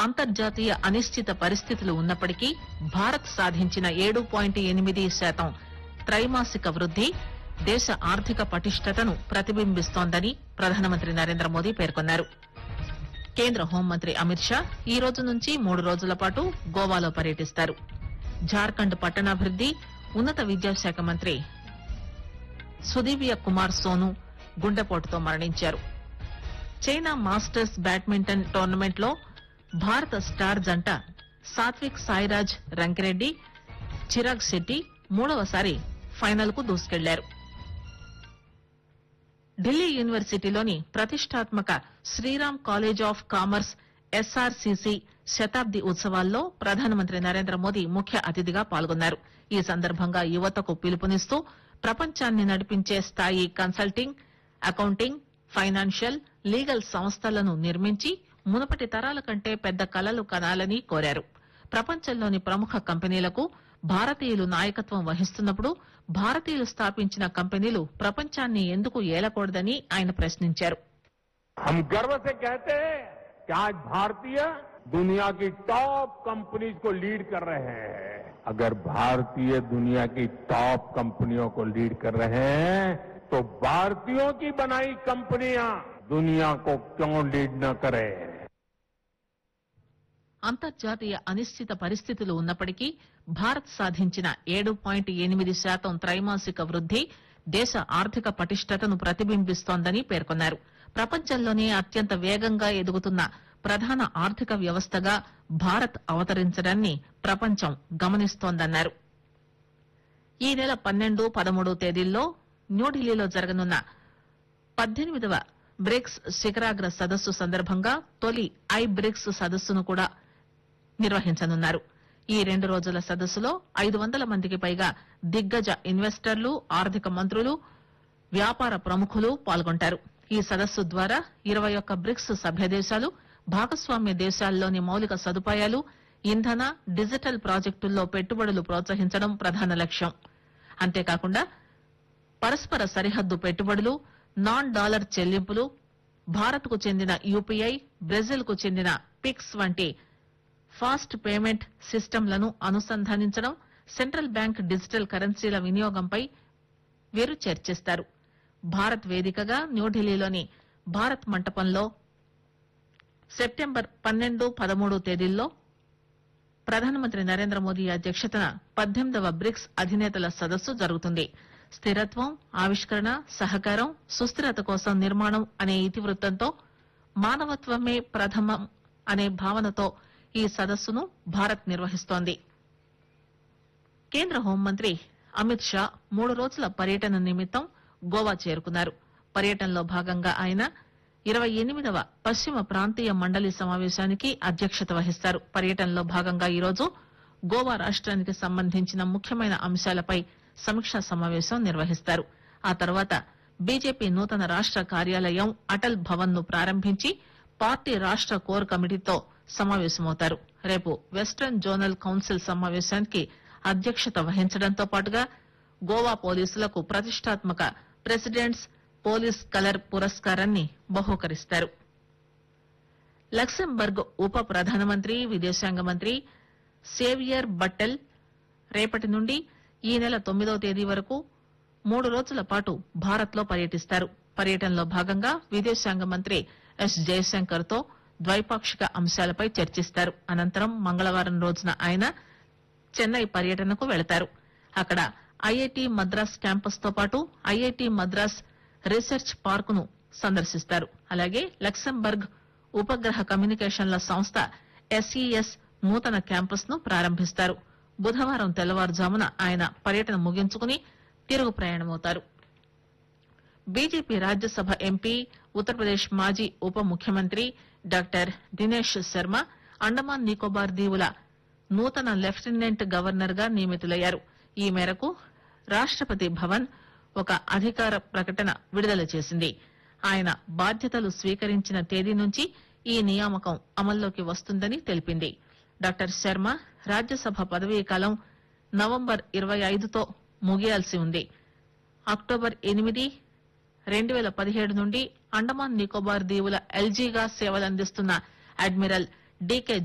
అంతర్జాతీయ అనిశ్చిత పరిస్థితులు ఉన్నప్పటికీ భారత్ సాధించిన 7.8% త్రైమాసిక వృద్ది దేశ ఆర్థిక పటిష్టతను ప్రతిబింబిస్తోందని ప్రధానమంత్రి నరేంద్ర మోదీ పేర్కొన్నారు. కేంద్ర హోంమంత్రి అమిత్ షా ఈ రోజు నుంచి 3 రోజుల పాటు గోవాలో పర్యటిస్తారు. జార్ఖండ్ పట్టణాభివృద్ది ఉన్నత విద్యాశాఖ మంత్రి సుదీవ్య కుమార్ సోను గుండెపోటుతో మరణించారు. చైనా మాస్టర్స్ బ్యాడ్మింటన్ టోర్నమెంట్ లో భారత స్టార్ జంట సాత్విక్ సాయిరాజ్ రంకిరెడ్డి, చిరాగ్ శెట్టి మూడవసారి ఫైనల్ కు దూసుకెళ్లారు. ఢిల్లీ యూనివర్సిటీలోని ప్రతిష్టాత్మక Sriram college of commerce SRCC శతాబ్ది ఉత్సవాల్లో ప్రధానమంత్రి నరేంద్ర మోదీ ముఖ్య అతిథిగా పాల్గొన్నారు. ఈ సందర్భంగా యువతకు పిలుపునిస్తూ ప్రపంచాన్ని నడిపించే స్థాయి కన్సల్టింగ్, అకౌంటింగ్, ఫైనాన్షియల్, లీగల్ సంస్థలను నిర్మించి మునుపటి తరాల కంటే పెద్ద కలలు కనాలని కోరారు. ప్రపంచంలోని ప్రముఖ కంపెనీలకు భారతీయులు నాయకత్వం వహిస్తున్నప్పుడు భారతీయులు స్థాపించిన కంపెనీలు ప్రపంచాన్ని ఎందుకు ఏలకూడదని ఆయన ప్రశ్నించారు. हम गर्व से कहते हैं कि आज भारतीय दुनिया की टॉप कंपनीज को लीड कर रहे हैं. अगर भारतीय दुनिया की टॉप कंपनियों को लीड कर रहे हैं तो भारतीयों की बनाई कंपनियां दुनिया को क्यों लीड न करें. అంతర్జాతీయ అనిశ్చిత పరిస్థితులు ఉన్నప్పటికీ భారత్ సాధించిన 7.8% త్రైమాసిక వృద్ది దేశ ఆర్థిక పటిష్టతను ప్రతిబింబిస్తోందని పేర్కొన్నారు. ప్రపంచంలోనే అత్యంత వేగంగా ఎదుగుతున్న ప్రధాన ఆర్థిక వ్యవస్థగా భారత్ అవతరించడాన్ని ప్రపంచం గమనిస్తోందన్నారు. ఈ నెల 12, 13 తేదీల్లో న్యూఢిల్లీలో జరగనున్న 18వ బ్రిక్స్ శిఖరాగ్ర సదస్సు సందర్భంగా తొలి బ్రిక్స్ సదస్సును కూడా నిర్వహించనున్నారు. ఈ 2 రోజుల సదస్సులో 500 మందికి పైగా దిగ్గజ ఇన్వెస్టర్లు, ఆర్థిక మంత్రులు, వ్యాపార ప్రముఖులు పాల్గొంటారు. ఈ సదస్సు ద్వారా 21 బ్రిక్స్ సభ్య దేశాలు, భాగస్వామ్య దేశాల్లోని మౌలిక సదుపాయాలు, ఇంధన, డిజిటల్ ప్రాజెక్టుల్లో పెట్టుబడులు ప్రోత్సహించడం ప్రధాన లక్ష్యం. అంతేకాకుండా పరస్పర సరిహద్దు పెట్టుబడులు, నాన్ డాలర్ చెల్లింపులు, భారత్ కు చెందిన యూపీఐ, బ్రెజిల్ కు చెందిన పిక్స్ వంటి ఫాస్ట్ పేమెంట్ సిస్టంలను అనుసంధానించడం, సెంట్రల్ బ్యాంక్ డిజిటల్ కరెన్సీల వినియోగంపై వీరు చర్చిస్తారు. భారత్ వేదికగా న్యూఢిల్లీలోని భారత్ మంటపంలో సెప్టెంబర్ 12, 13 తేదీల్లో ప్రధానమంత్రి నరేంద్ర మోదీ అధ్యక్షతన 18వ బ్రిక్స్ అధినేతల సదస్సు జరుగుతుంది. స్థిరత్వం, ఆవిష్కరణ, సహకారం, సుస్థిరత కోసం నిర్మాణం అనే ఇతివృత్తంతో మానవత్వమే ప్రథమం అనే భావనతో ఈ సదస్సును భారత్ నిర్వహిస్తోంది. కేంద్ర హోంమంత్రి అమిత్ షా 3 రోజుల పర్యటన నిమిత్తం గోవా చేరుకున్నారు. పర్యటనలో భాగంగా ఆయన 28వ పశ్చిమ ప్రాంతీయ మండలి సమావేశానికి అధ్యక్షత వహిస్తారు. పర్యటనలో భాగంగా ఈరోజు గోవా రాష్ట్రానికి సంబంధించిన ముఖ్యమైన అంశాలపై సమీక్షా సమావేశం నిర్వహిస్తారు. ఆ తర్వాత బీజేపీ నూతన రాష్ట కార్యాలయం అటల్ భవన్ ను ప్రారంభించి పార్టీ రాష్ట కోర్ కమిటీతో సమావేశమవుతారు. రేపు వెస్టర్న్ జోనల్ కౌన్సిల్ సమావేశానికి అధ్యక్షత వహించడంతో పాటుగా గోవా పోలీసులకు ప్రతిష్టాత్మక ప్రెసిడెంట్స్ పోలీస్ కలర్ పురస్కారాన్ని బహూకరిస్తారు. లక్సెంబర్గ్ ఉప ప్రధానమంత్రి, విదేశాంగ మంత్రి సేవియర్ బట్టెల్ రేపటి నుండి ఈ నెల 9వ తేదీ వరకు 3 రోజుల పాటు భారత్ లో పర్యటిస్తారు. పర్యటనలో భాగంగా విదేశాంగ మంత్రి ఎస్ జయశంకర్ తో ద్వైపాక్షిక అంశాలపై చర్చిస్తారు. అనంతరం మంగళవారం రోజున ఆయన చెన్నై పర్యటనకు వెళతారు. అక్కడ ఐఐటి మద్రాస్ క్యాంపస్ తో పాటు ఐఐటి మద్రాస్ రీసెర్చ్ పార్క్ ను సందర్శిస్తారు. అలాగే లక్సెంబర్గ్ ఉపగ్రహ కమ్యూనికేషన్ల సంస్థ ఎస్ఈఎస్ నూతన క్యాంపస్ ను ప్రారంభిస్తారు. బుధవారం తెల్లవారుజామున ఆయన పర్యటన ముగించుకుని తిరుగు ప్రయాణమవుతారు. బీజేపీ రాజ్యసభ ఎంపీ, ఉత్తరప్రదేశ్ మాజీ ఉప ముఖ్యమంత్రి డాక్టర్ దినేష్ శర్మ అండమాన్ నికోబార్ దీవుల నూతన లెఫ్టినెంట్ గవర్నర్ గా నియమితులయ్యారు. ఈ మేరకు రాష్టపతి భవన్ ఒక అధికార ప్రకటన విడుదల చేసింది. ఆయన బాధ్యతలు స్వీకరించిన తేదీ నుంచి ఈ నియామకం అమల్లోకి వస్తుందని తెలిపింది. డాక్టర్ శర్మ రాజ్యసభ పదవీ కాలం నవంబర్ 25తో ముగియాల్సి ఉంది. అక్టోబర్ 8, 2017 నుండి అండమాన్ నికోబార్ దీవుల ఎల్జీగా సేవలందిస్తున్న అడ్మిరల్ డీకే